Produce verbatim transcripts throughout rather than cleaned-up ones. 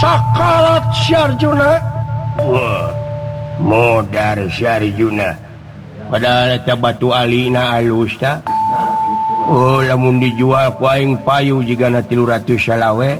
sakalat si Arjuna. Wah, modar si Arjuna. Padahal eta batu alina alus ta. Oh, lamun dijual ku aing payu jigana tilu ratus salawe.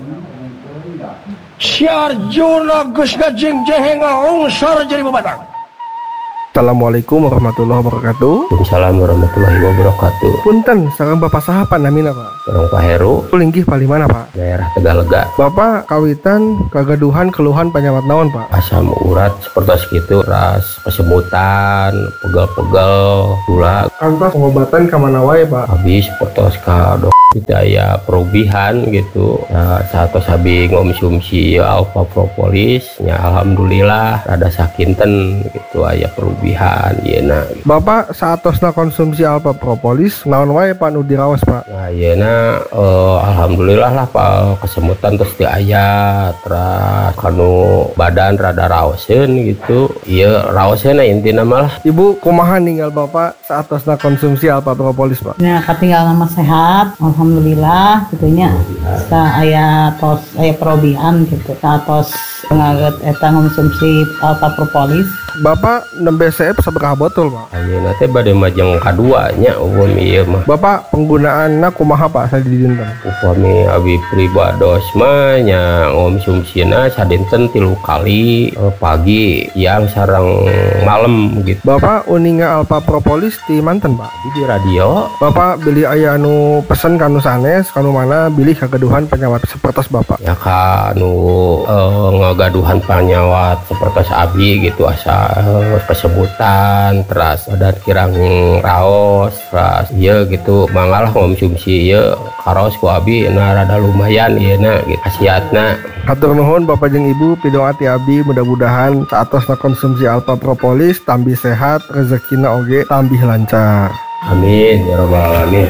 Si Arjuna geus gajeng jeheng ngaungsar jadi babatang. Assalamualaikum warahmatullahi wabarakatuh. Waalaikumsalam warahmatullahi wabarakatuh. Punten, sareng Bapak saha namina Pak? Sareng Pak Heru. Linggih palimana Pak? Daerah Tegalega. Bapak kawitan kagaduhan keluhan panyawat naon Pak? Asam urat seperti itu, ras kesemutan, pegel-pegel, gula. Kantos pengobatan kamana wae Pak? Habis seperti ka dok daya perubihan gitu. Nah, saat sabi ngomsumsi alfa propolis, nya alhamdulillah rada sakinten gitu aya perubihan yeuna. Bapak saatosna konsumsi alfa propolis naon wae Pak nu diraos Pak? Nah, yeuna eh, alhamdulillah lah Pak kesemutan terus di aya terus kanu badan rada raoseun gitu. Ieu raoseun intina mah. Ibu kumaha ninggal Bapak saatosna konsumsi alfa propolis Pak? Ya katinggal nama sehat. Alhamdulillah gitunya sa aya tos aya perobihan gitu satos ngaget eta konsumsi alfa propolis. Bapak nembe C F sabaraha botol Pak? Ayeuna teh bade majeng kadua nya upami ieu mah. Bapak penggunaanna kumaha Pak sadinten? Upami abi pribados mah nya ngonsumsina sadinten tilu kali eh, pagi, siang sareng malam gitu. Bapak uninga alfa propolis di manten Pak? Di radio. Bapak beli aya anu pesen kanu sanes kanu mana bilih kagaduhan penyawat sepertos Bapak? Ya kanu eh, ngagaduhan penyawat sepertos abi gitu asa eh, kesebutan terus badan kirang raos terus iya gitu mangalah konsumsi iya karos ku abi na rada lumayan iya na gitu khasiatna. Hatur nuhun Bapak jeung Ibu pidong ati abdi mudah-mudahan saatosna konsumsi alfa propolis tambih sehat rezekina oge tambih lancar. Amin ya rabbal alamin.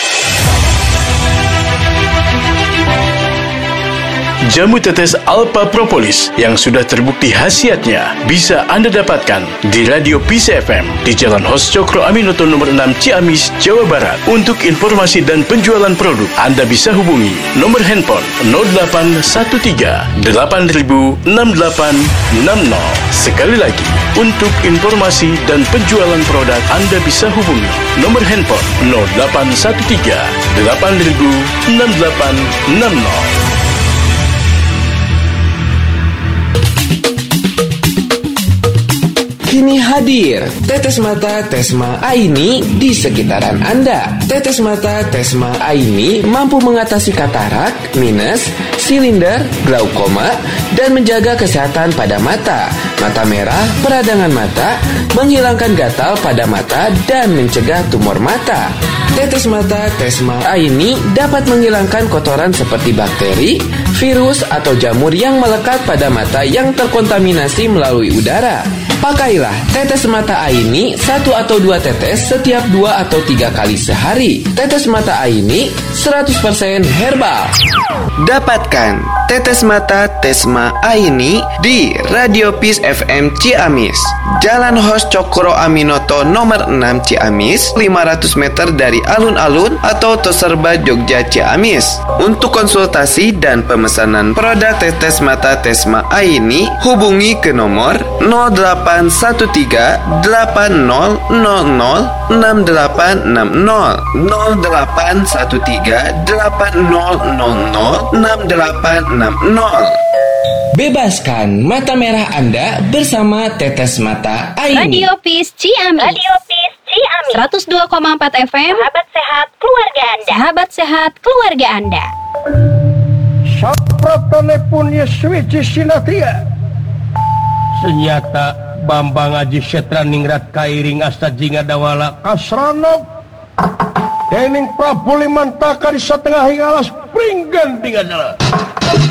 Jamu tetes Alpha Propolis yang sudah terbukti khasiatnya bisa Anda dapatkan di Radio Peace F M di Jalan Hos Cokro Aminoto nomor enam Ciamis, Jawa Barat. Untuk informasi dan penjualan produk Anda bisa hubungi nomor handphone nol delapan satu tiga delapan nol enam delapan enam nol. Sekali lagi, untuk informasi dan penjualan produk Anda bisa hubungi nomor handphone nol delapan satu tiga delapan nol enam delapan enam nol. Kini hadir Tetes Mata Tesma Aini di sekitaran Anda. Tetes Mata Tesma Aini mampu mengatasi katarak, minus, silinder, glaukoma, dan menjaga kesehatan pada mata, mata merah, peradangan mata, menghilangkan gatal pada mata, dan mencegah tumor mata. Tetes Mata Tesma Aini dapat menghilangkan kotoran seperti bakteri, virus, atau jamur yang melekat pada mata yang terkontaminasi melalui udara. Pakailah tetes mata Aini satu atau dua tetes setiap dua atau tiga kali sehari. Tetes mata Aini seratus persen herbal. Dapatkan tetes mata Tesma Aini di Radio Peace F M Ciamis, Jalan Hos Cokro Aminoto nomor enam Ciamis, lima ratus meter dari alun-alun atau Toserba Jogja Ciamis. Untuk konsultasi dan pemesanan produk tetes mata Tesma Aini, hubungi ke nomor nol delapan satu tiga delapan nol nol nol enam delapan enam nol nol delapan satu tiga delapan nol nol nol enam delapan enam nol. Bebaskan mata merah Anda bersama Tetes Mata Aini. Radio Peace Ciamis. Radio Peace Ciamis. seratus dua koma empat F M. Sahabat sehat keluarga Anda. Sahabat sehat keluarga Anda. Sapratone pun Yeswiji Sinatia. Senyata Bambang Aji Setra Ningrat Kairing Asta Jinga Dawala Kasranok Dening Prabu Limantaka di setengah hingga alas pringgan tinggal jalan.